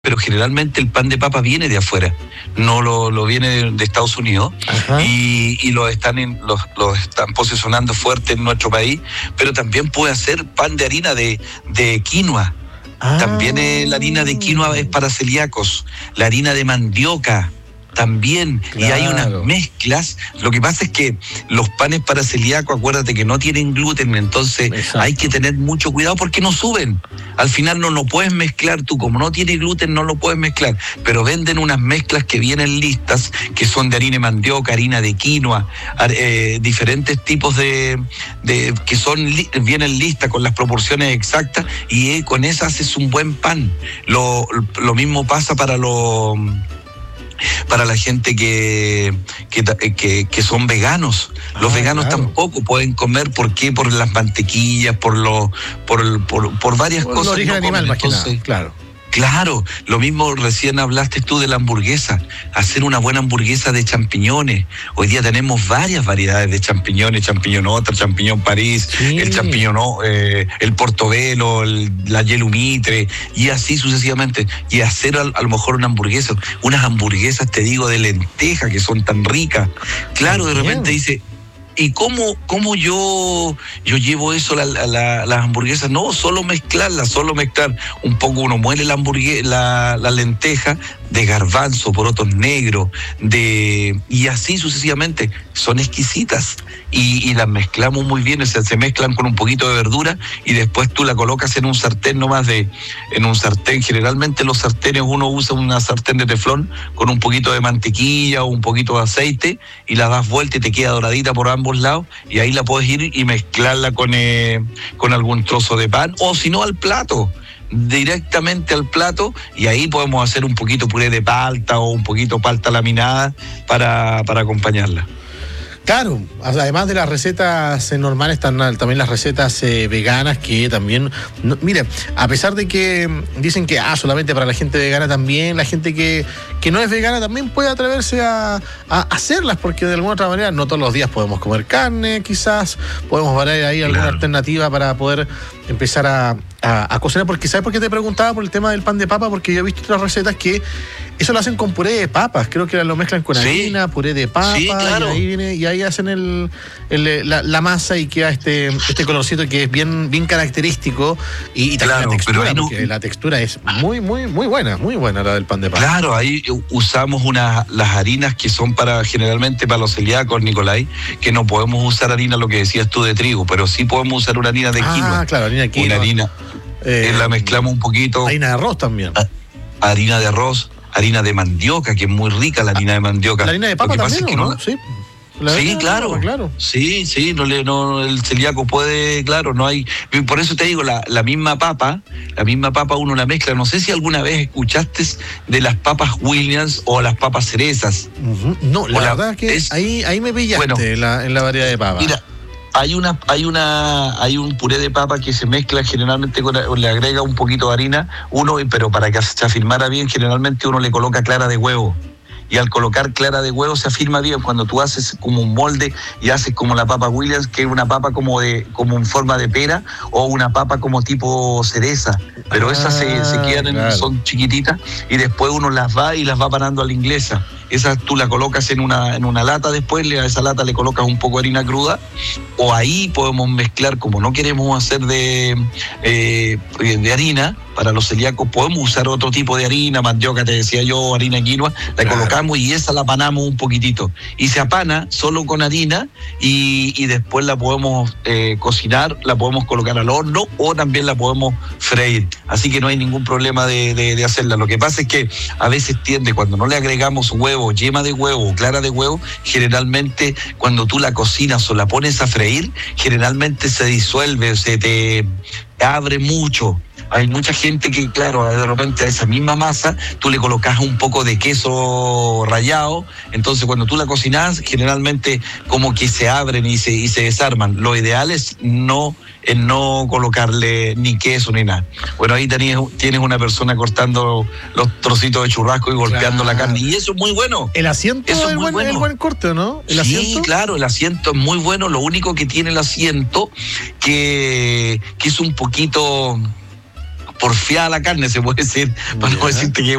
pero generalmente el pan de papa viene de afuera, no lo viene de Estados Unidos. Y lo están posicionando fuerte en nuestro país, pero también puede hacer pan de harina de quinoa. También la harina de quinoa es para celíacos, la harina de mandioca también, claro. Y hay unas mezclas. Lo que pasa es que los panes para celíaco, acuérdate que no tienen gluten, entonces hay que tener mucho cuidado porque no suben. Al final no lo puedes mezclar tú, como no tiene gluten no lo puedes mezclar, pero venden unas mezclas que vienen listas, que son de harina de mandioca, harina de quinoa, diferentes tipos de que vienen listas con las proporciones exactas, y con esas haces un buen pan. Lo mismo pasa para la gente que son veganos. Los veganos tampoco pueden comer. ¿Por qué? Por las mantequillas, por varias cosas. El origen animal, más que nada, claro. Claro, lo mismo recién hablaste tú de la hamburguesa, hacer una buena hamburguesa de champiñones. Hoy día tenemos varias variedades de champiñones, champiñón otra, champiñón París, el champiñón, el portobelo, la yellow mitre, y así sucesivamente. Y hacer a lo mejor unas hamburguesas, te digo, de lenteja, que son tan ricas. Claro, de repente dice, ¿y cómo yo llevo eso las hamburguesas? No, solo mezclar un poco. Uno muele la lenteja de garbanzo, porotos negros, y así sucesivamente. Son exquisitas y las mezclamos muy bien. O sea, se mezclan con un poquito de verdura y después tú la colocas en un sartén en un sartén. Generalmente los sartenes, uno usa una sartén de teflón con un poquito de mantequilla o un poquito de aceite, y la das vuelta y te queda doradita por ambos lados, y ahí la puedes ir y mezclarla con algún trozo de pan, o si no al plato, directamente al plato, y ahí podemos hacer un poquito puré de palta o un poquito palta laminada para acompañarla. Claro, además de las recetas normales, están también las recetas veganas, que también, mire, a pesar de que dicen que solamente para la gente vegana, también la gente que no es vegana también puede atreverse a hacerlas, porque de alguna otra manera no todos los días podemos comer carne, quizás podemos variar ahí alguna alternativa para poder empezar a cocinar. Porque ¿sabes por qué te preguntaba por el tema del pan de papa? Porque yo he visto otras recetas que eso lo hacen con puré de papas, creo que lo mezclan con harina, puré de papa, y ahí hacen la masa, y queda este colorcito que es bien característico, y también la textura, porque la textura es muy buena la del pan de papa. Claro, ahí usamos las harinas que son generalmente para los celíacos, Nicolai, que no podemos usar harina, lo que decías tú, de trigo, pero sí podemos usar una harina de quinoa. Claro, harina de quinoa. Una harina, la mezclamos un poquito. Harina de arroz también. Harina de arroz, harina de mandioca, que es muy rica la harina de mandioca. La harina de papa también, ¿no? Sí. Sí, claro. Sí, el celíaco puede, claro, no hay. Por eso te digo, la misma papa uno la mezcla. No sé si alguna vez escuchaste de las papas Williams o las papas cerezas. No, la verdad que ahí me pillaste en la variedad de papas. Mira, hay un puré de papa que se mezcla generalmente le agrega un poquito de harina, pero para que se afirmara bien, generalmente uno le coloca clara de huevo. Y al colocar clara de huevo se afirma bien. Cuando tú haces como un molde y haces como la papa Williams, que es una papa como en forma de pera, o una papa como tipo cereza, pero esas se quedan son chiquititas, y después uno las va parando a la inglesa. Esa tú la colocas en una lata, después a esa lata le colocas un poco de harina cruda, o ahí podemos mezclar, como no queremos hacer de harina, para los celíacos podemos usar otro tipo de harina, mandioca, te decía yo, harina de quinoa, la colocamos y esa la apanamos un poquitito. Y se apana solo con harina, y después la podemos cocinar, la podemos colocar al horno, o también la podemos freír. Así que no hay ningún problema de hacerla. Lo que pasa es que a veces cuando no le agregamos huevo, yema de huevo o clara de huevo, generalmente cuando tú la cocinas o la pones a freír, generalmente se disuelve, se te abre mucho. Hay mucha gente que, claro, de repente a esa misma masa tú le colocas un poco de queso rallado, entonces cuando tú la cocinas, generalmente como que se abren y se desarman. Lo ideal es no colocarle ni queso ni nada. Bueno, ahí tienes una persona cortando los trocitos de churrasco y golpeando la carne, y eso es muy bueno. El asiento es muy bueno. El buen corte, ¿no? Sí, claro, el asiento es muy bueno. Lo único que tiene el asiento que es un poquito porfiada la carne, se puede decir, para no Ya. decirte que